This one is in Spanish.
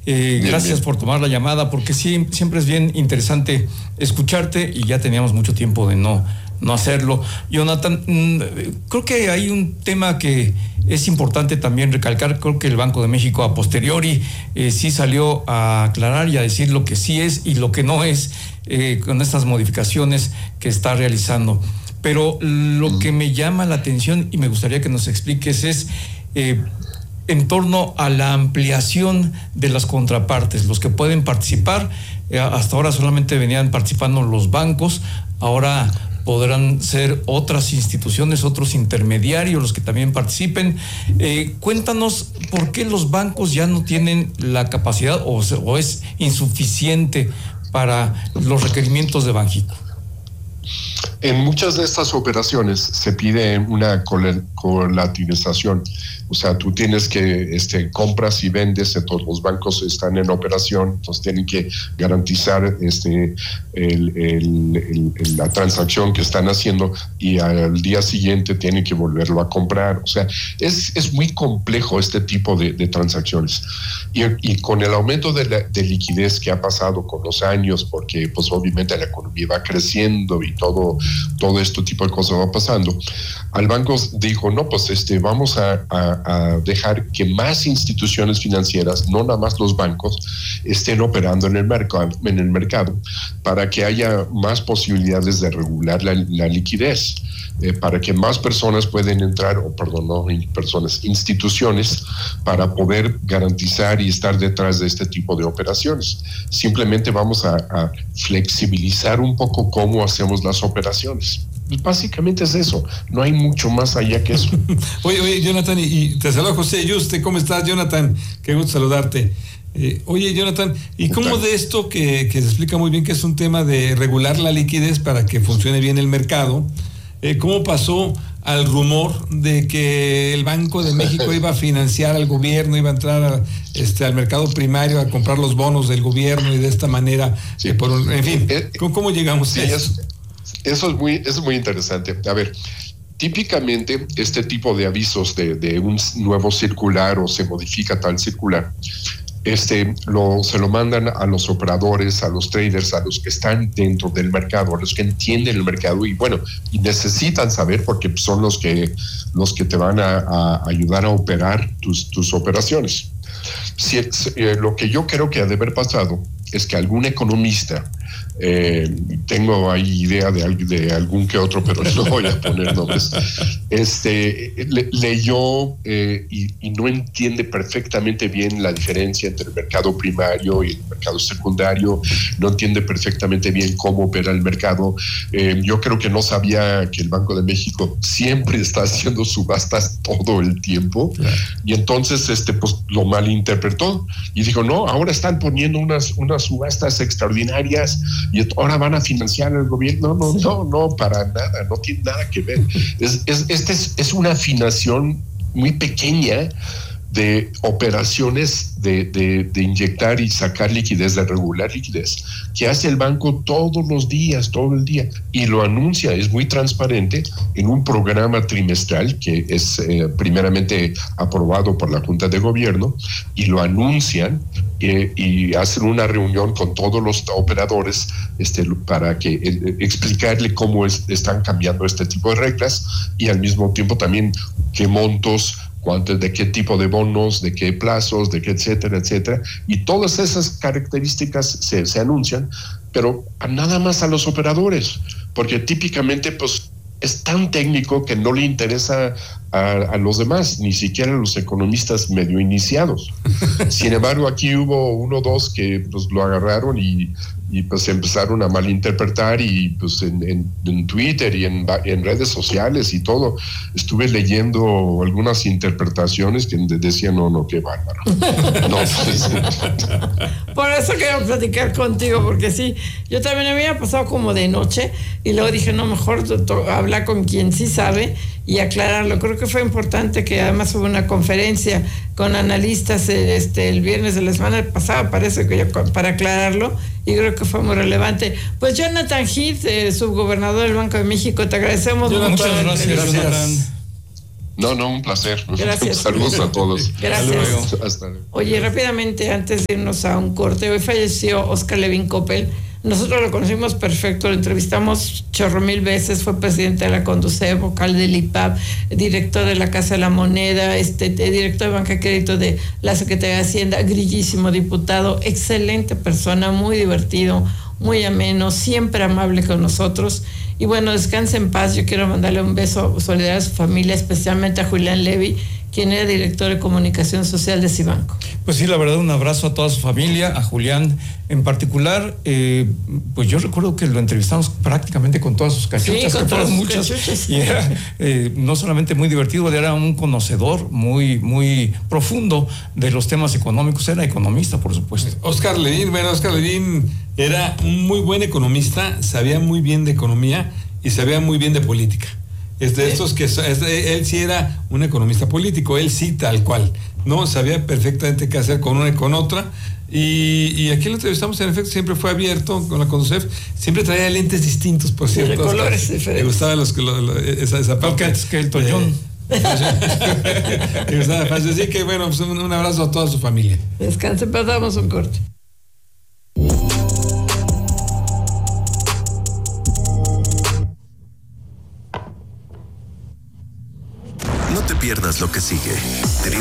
Gracias por tomar la llamada, porque sí, siempre es bien interesante escucharte y ya teníamos mucho tiempo de no hacerlo. Jonathan, creo que hay un tema que es importante también recalcar. Creo que el Banco de México a posteriori sí salió a aclarar y a decir lo que sí es y lo que no es con estas modificaciones que está realizando. Pero lo que me llama la atención y me gustaría que nos expliques es en torno a la ampliación de las contrapartes, los que pueden participar. Hasta ahora solamente venían participando los bancos, ahora podrán ser otras instituciones, otros intermediarios los que también participen. Cuéntanos por qué los bancos ya no tienen la capacidad o es insuficiente para los requerimientos de Banxico. En muchas de estas operaciones se pide una colateralización, o sea, tú tienes que compras y vendes, entonces los bancos están en operación, entonces tienen que garantizar la transacción que están haciendo y al día siguiente tienen que volverlo a comprar. O sea, es muy complejo este tipo de transacciones. Y con el aumento de liquidez que ha pasado con los años, porque pues obviamente la economía va creciendo y todo este tipo de cosas va pasando, al banco dijo, no, pues vamos a dejar que más instituciones financieras, no nada más los bancos, estén operando en el mercado para que haya más posibilidades de regular la liquidez, para que más personas puedan entrar, instituciones, para poder garantizar y estar detrás de este tipo de operaciones. Simplemente vamos a flexibilizar un poco cómo hacemos las operaciones. Pues básicamente es eso, no hay mucho más allá que eso. Oye, Jonathan, y te saluda José Yuste. ¿Cómo estás, Jonathan? Qué gusto saludarte. Oye, Jonathan, ¿y cómo de esto que se explica muy bien que es un tema de regular la liquidez para que funcione bien el mercado, cómo pasó al rumor de que el Banco de México iba a financiar al gobierno, iba a entrar al mercado primario a comprar los bonos del gobierno y de esta manera, sí. En fin, ¿cómo llegamos a eso? Eso es muy interesante. A ver, típicamente este tipo de avisos de un nuevo circular o se modifica tal circular, se lo mandan a los operadores, a los traders, a los que están dentro del mercado, a los que entienden el mercado y necesitan saber porque son los que te van a ayudar a operar tus operaciones. Lo que yo creo que ha de haber pasado es que algún economista, tengo ahí idea de algún que otro, pero no voy a poner nombres, leyó y no entiende perfectamente bien la diferencia entre el mercado primario y el mercado secundario, no entiende perfectamente bien cómo opera el mercado. Yo creo que no sabía que el Banco de México siempre está haciendo subastas todo el tiempo, y entonces pues lo malinterpretó y dijo, no, ahora están poniendo unas subastas extraordinarias y ahora van a financiar al gobierno. No, para nada, no tiene nada que ver. Es una afinación muy pequeña de operaciones de inyectar y sacar liquidez, de regular liquidez, que hace el banco todos los días, todo el día, y lo anuncia, es muy transparente en un programa trimestral que es primeramente aprobado por la Junta de Gobierno, y lo anuncian y hacen una reunión con todos los operadores para que explicarle cómo están cambiando este tipo de reglas, y al mismo tiempo también qué montos, de qué tipo de bonos, de qué plazos, de qué etcétera, y todas esas características se anuncian, pero nada más a los operadores, porque típicamente pues es tan técnico que no le interesa a los demás, ni siquiera a los economistas medio iniciados. Sin embargo, aquí hubo uno o dos que pues lo agarraron y pues empezaron a malinterpretar, y pues en Twitter y en redes sociales y todo, estuve leyendo algunas interpretaciones que decían, no, qué bárbaro. No, pues, por eso quiero platicar contigo, porque sí, yo también me había pasado como de noche, y luego dije, no, mejor hablar con quien sí sabe y aclararlo. Creo que fue importante que además hubo una conferencia con analistas el viernes de la semana pasada, parece que para aclararlo, y creo que fue muy relevante. Pues Jonathan Heath, subgobernador del Banco de México, te agradecemos mucho. Muchas gracias, Jonathan. No, un placer. Gracias. Saludos a todos. Gracias. Hasta luego. Oye, rápidamente, antes de irnos a un corte, hoy falleció Óscar Levin Coppel. Nosotros lo conocimos perfecto, lo entrevistamos chorro mil veces, fue presidente de la Conducef, vocal del IPAP, director de la Casa de la Moneda, director de Banca de Crédito de la Secretaría de Hacienda, grillísimo diputado, excelente persona, muy divertido, muy ameno, siempre amable con nosotros. Y bueno, descanse en paz. Yo quiero mandarle un beso solidario a su familia, especialmente a Julián Levy, quien era director de comunicación social de Cibanco. Pues sí, la verdad, un abrazo a toda su familia, a Julián en particular. Pues yo recuerdo que lo entrevistamos prácticamente con todas sus cachuchas, Sí, con todas sus muchas, cachuchas. y era no solamente muy divertido, era un conocedor muy profundo de los temas económicos, era economista, por supuesto. Óscar Levin era un muy buen economista, sabía muy bien de economía y sabía muy bien de política. Es de estos que él sí era un economista político, él sí tal cual, ¿no? Sabía perfectamente qué hacer con una y con otra. Y aquí lo entrevistamos, en efecto, siempre fue abierto con la Conducef, siempre traía lentes distintos, por cierto. De colores diferentes. Le gustaba esa parte. Antes que el Toñón. Le gustaba fácil. Así que bueno, pues un abrazo a toda su familia. Descanse, pasamos un corte. No te pierdas lo que sigue.